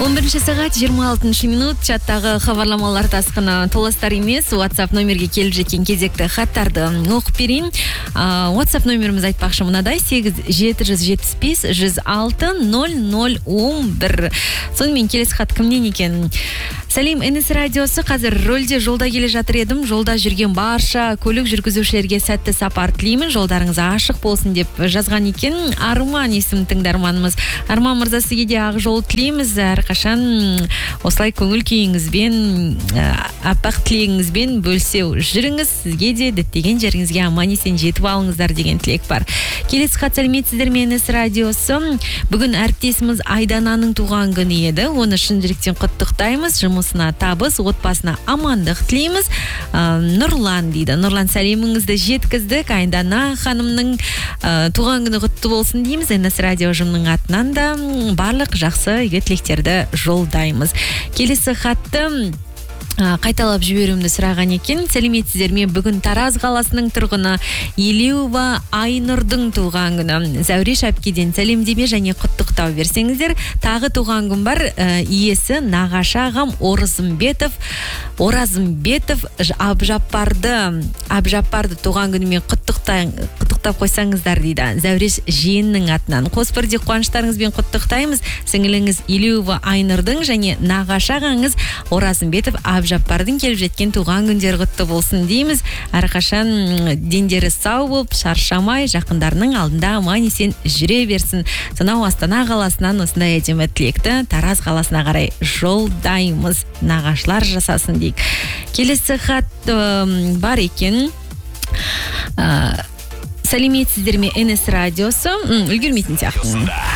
11 сағат 26 минут. Чаттағы хабарламалар тасқыны толастар емес. WhatsApp номерге келіп жеткен кезекті хаттарды оқып берейін. WhatsApp номеріміз айтпақшы мынадай: 8-775-106-0011. Сонымен келесі хат кімнен екен? Сәлем, НС радиосы. Қазір рөлде жолда келе жатыр едім. Жолда жүрген барша көлік жүргізушілерге сәтті сапар тілеймін. Жолдарыңыз ашық болсын деп жазған екен. Арман есім тыңдарманымыз. Арман мырза, сізге де ақ жол тілейміз. Әрқашан осылай көңіл күйіңізбен, аппақ тілегіңізбен бөлсеу жүріңіз. Сізге де діттеген жеріңізге аман есен жетіп алыңыздар деген тілек бар. Келесі хат: сәлеметсіздер ме, НС радиосы. Бүгін әріптесіміз Айдананың туған күні еді. Оны шын жүректен құттықтаймыз. Жұмысына табыс, отбасына амандық тілейміз. Нұрлан дейді. Нұрлан, сәлеміңізді жеткіздік. Айдана ханымның туған күні құтты болсын дейміз. НС радио ұжымының атынан да барлық жақсы игі тілектерді жолдаймыз. Келесі хатты қайталап жіберуімді сұраған екен. Сәлеметсіздер ме, бүгін Тараз қаласының тұрғыны Елеуова Айнұрдың туған күні. Зәуреш әпкеден сәлемдеме және құттықтау берсеңіздер. Тағы туған күн бар. Иесі нағашы ағам Оразымбетов Абжаппарды туған күнімен құттықтап қойсаңыздар дейді. Зәуреш жиеннің атынан. Қос бірде қуаныштарыңызбен құттықтаймыз. Сіңіліңіз Елеуова Айнұрдың және нағашы ағаңыз Оразымбетов Абжаппардың келіп жеткен туған күндер құтты болсын дейміз. Әрқашан дендері сау болып, шаршамай, жақындарының алдында аман есен жүре берсін. Сонау Астана қаласынан осындай әдемі тілекті Тараз қаласына қарай жолдаймыз. Нағашылар жасасын дейік. Келесі хат бар екен. Сәлеметсіздер ме, НС радиосы. Үлгермейтін сияқты.